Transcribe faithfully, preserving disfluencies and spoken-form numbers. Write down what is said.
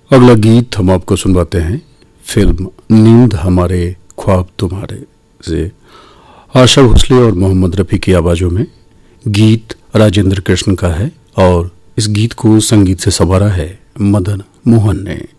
अगला गीत हम आपको सुनवाते हैं फिल्म नींद हमारे ख्वाब तुम्हारे से आशा भोसले और मोहम्मद रफ़ी की आवाज़ों में। गीत राजेंद्र कृष्ण का है और इस गीत को संगीत से संवारा है मदन मोहन ने।